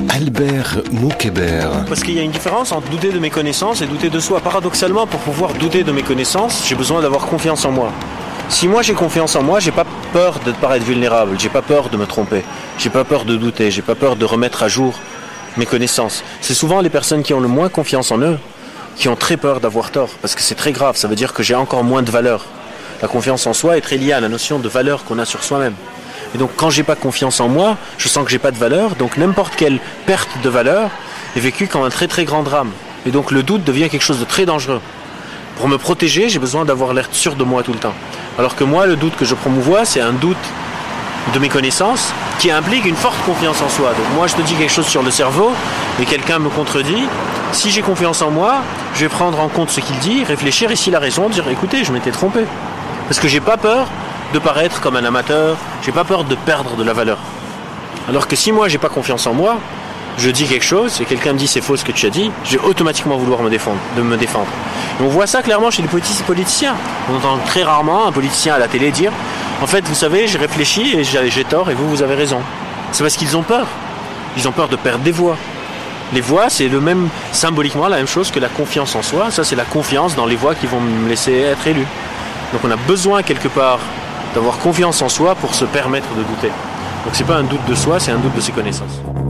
Albert Moukébert. Parce qu'il y a une différence entre douter de mes connaissances et douter de soi. Paradoxalement, pour pouvoir douter de mes connaissances, j'ai besoin d'avoir confiance en moi. Si moi j'ai confiance en moi, j'ai pas peur de paraître vulnérable, j'ai pas peur de me tromper, j'ai pas peur de douter, j'ai pas peur de remettre à jour mes connaissances. C'est souvent les personnes qui ont le moins confiance en eux qui ont très peur d'avoir tort, parce que c'est très grave, ça veut dire que j'ai encore moins de valeur. La confiance en soi est très liée à la notion de valeur qu'on a sur soi-même. Et donc quand j'ai pas confiance en moi, je sens que j'ai pas de valeur, donc n'importe quelle perte de valeur est vécue comme un très très grand drame. Et donc le doute devient quelque chose de très dangereux. Pour me protéger, j'ai besoin d'avoir l'air sûr de moi tout le temps. Alors que moi, le doute que je promouvois, c'est un doute de mes connaissances qui implique une forte confiance en soi. Donc moi, je te dis quelque chose sur le cerveau et quelqu'un me contredit. Si j'ai confiance en moi, je vais prendre en compte ce qu'il dit, réfléchir et s'il a raison, dire écoutez, je m'étais trompé. Parce que j'ai pas peur de paraître comme un amateur, j'ai pas peur de perdre de la valeur. Alors que si moi j'ai pas confiance en moi, je dis quelque chose et quelqu'un me dit c'est faux ce que tu as dit, je vais automatiquement vouloir me défendre. Et on voit ça clairement chez les politiciens. On entend très rarement un politicien à la télé dire en fait vous savez j'ai réfléchi et j'ai tort et vous avez raison. C'est parce qu'ils ont peur. Ils ont peur de perdre des voix. Les voix c'est le même, symboliquement la même chose que la confiance en soi. Ça c'est la confiance dans les voix qui vont me laisser être élu. Donc on a besoin quelque part d'avoir confiance en soi pour se permettre de douter. Donc c'est pas un doute de soi, c'est un doute de ses connaissances.